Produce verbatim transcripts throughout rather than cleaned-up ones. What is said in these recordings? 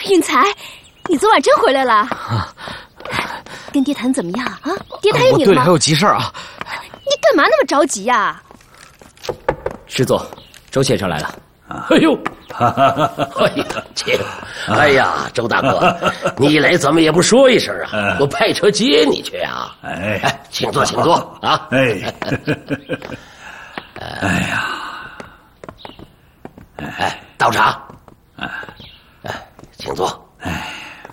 运财，你昨晚真回来了？啊、跟爹谈怎么样啊？爹答应你了吗？ 我队里还有急事啊！ 你干嘛那么着急呀、 啊？师座，周先生来了。 哎呦， 哎呀，姐，哎呀，周大哥，你一来怎么也不说一声啊？我派车接你去啊！ 哎， 哎，请坐，请坐啊！ 哎，哎呀， 哎，倒茶。哎，哎，请坐。 哎，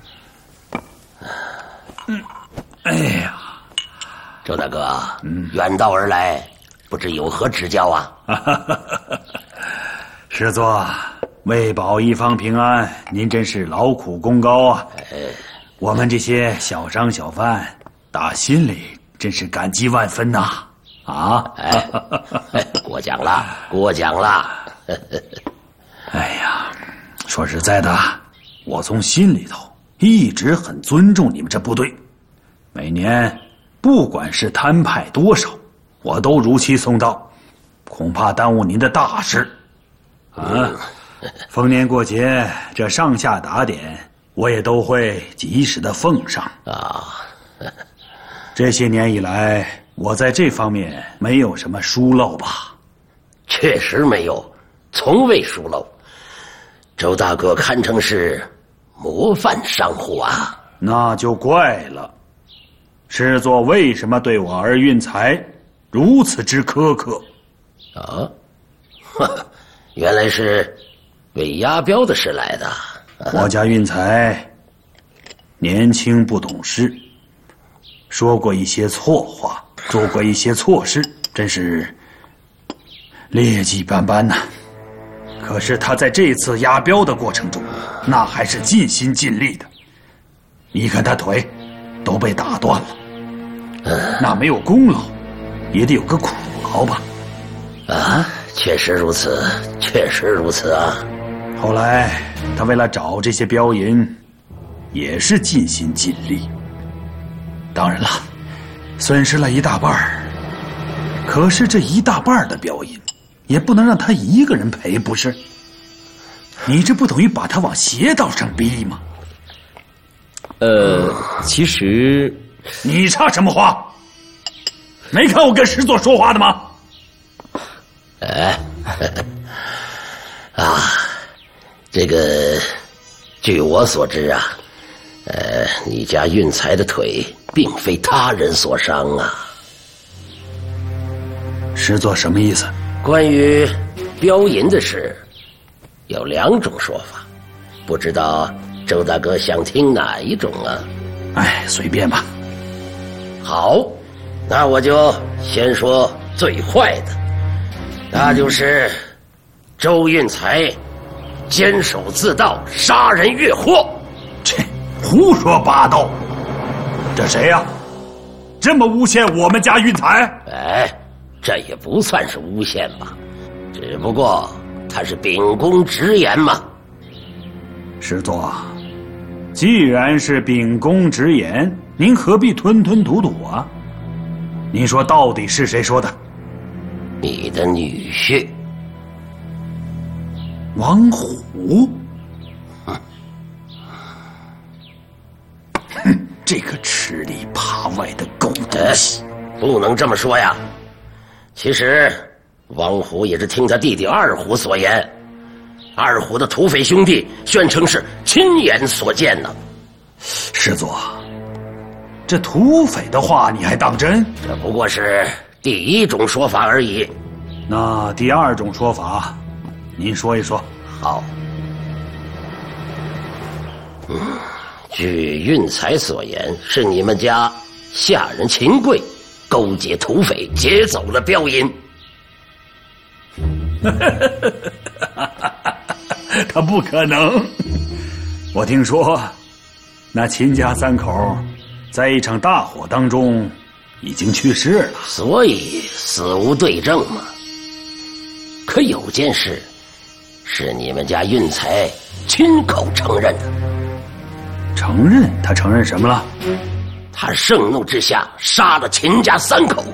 嗯，哎呀， 周大哥，嗯，远道而来，不知有何指教啊？ 师座，为保一方平安，您真是劳苦功高啊！我们这些小商小贩，打心里真是感激万分呐！啊， 哎，过奖了，过奖了。 哎呀，说实在的，我从心里头一直很尊重你们这部队，每年不管是摊派多少，我都如期送到，恐怕耽误您的大事。啊，逢年过节，这上下打点，我也都会及时的奉上啊。 这些年以来，我在这方面没有什么疏漏吧？ 确实没有，从未疏漏。周大哥堪称是模范商户啊！ 那就怪了，师座为什么对我儿运财如此之苛刻？ 啊，呵。原来是为押镖的事来的。 我家运财年轻不懂事，说过一些错话，做过一些错事，真是劣迹斑斑呐。可是他在这次押镖的过程中，那还是尽心尽力的。你看他腿都被打断了，那没有功劳，也得有个苦劳吧？ 啊，确实如此，确实如此啊。 后来他为了找这些镖银，也是尽心尽力。当然了，损失了一大半儿。可是这一大半的镖银，也不能让他一个人赔，不是？你这不等于把他往邪道上逼吗？ 呃，其实你插什么话？没看我跟师座说话的吗？ 哎，啊，这个，据我所知啊，呃，你家运财的腿并非他人所伤啊。 师座什么意思？ 关于镖银的事，有两种说法，不知道周大哥想听哪一种啊？ 哎，随便吧。 好，那我就先说最坏的。那就是周运财监守自盗，杀人越货。 切，胡说八道！这谁呀、啊？这么诬陷我们家运财？ 哎，这也不算是诬陷吧，只不过他是秉公直言嘛。 师座，既然是秉公直言，您何必吞吞吐吐啊？您说到底是谁说的？ 你的女婿王虎。哼，哼，这个吃里扒外的狗东西、 哎、不能这么说呀。其实王虎也是听他弟弟二虎所言，二虎的土匪兄弟宣称是亲眼所见呢。 师座，这土匪的话你还当真？ 这不过是第一种说法而已。 那第二种说法，您说一说。 好。嗯，据运财所言，是你们家下人秦贵勾结土匪，劫走了镖银。 他不可能。我听说，那秦家三口在一场大火当中已经去世了， 所以死无对证嘛。可有件事是你们家运财亲口承认的。 承认？他承认什么了？ 他盛怒之下杀了秦家三口。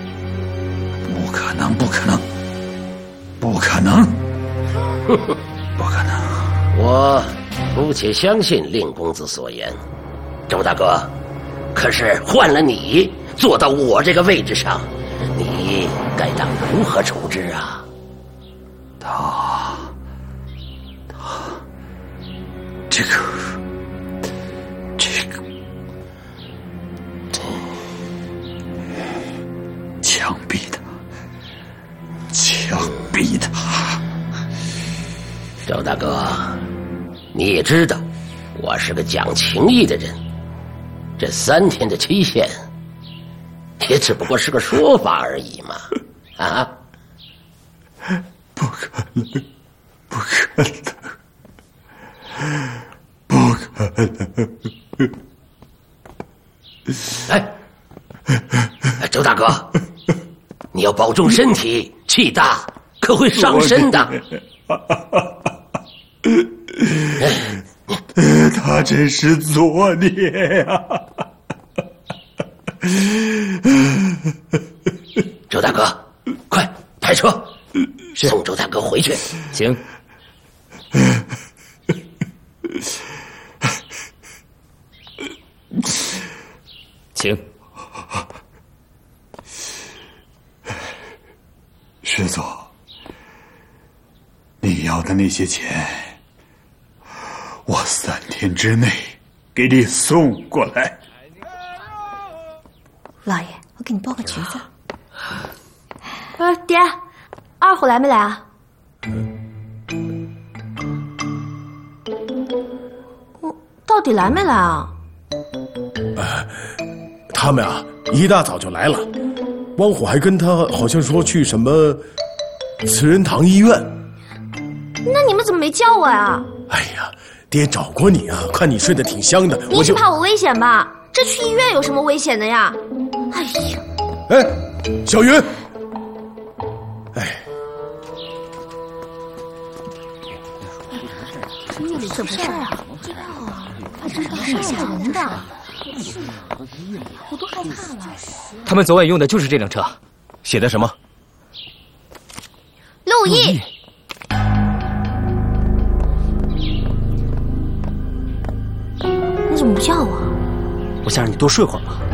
不可能，不可能，不可能！ 不可能！ 我姑且相信令公子所言。周大哥，可是换了你坐到我这个位置上，你该当如何处置啊？ 他，他，这个，这个，枪毙他，枪毙他！ 周大哥，你也知道，我是个讲情义的人，这三天的期限，也只不过是个说法而已嘛，啊？ 不可能，不可能，不可能！ 哎，周大哥，你要保重身体，气大可会伤身的。 他真是作孽呀！ 周大哥，快派车，送周大哥回去。 行。请。 师祖，你要的那些钱，我三天之内给你送过来。 老爷，我给你剥个橘子。呃，爹，二虎来没来啊？我到底来没来啊？ 呃，他们啊，一大早就来了。汪虎还跟他好像说去什么慈仁堂医院。 那你们怎么没叫我呀？ 哎呀，爹找过你啊，看你睡得挺香的， 你是怕我危险吧？这去医院有什么危险的呀？哎呀！ 哎，小云，哎， 怎么事啊？不知道啊，他这是吓人的，我都害怕了。 他们昨晚用的就是这辆车， 写的什么？ 陆毅。你怎么不叫我？ 我想让你多睡会儿嘛。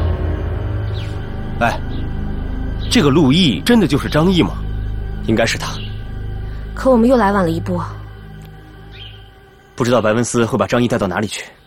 哎，这个陆毅真的就是张毅吗？ 应该是他。 可我们又来晚了一步。 不知道白文思会把张毅带到哪里去。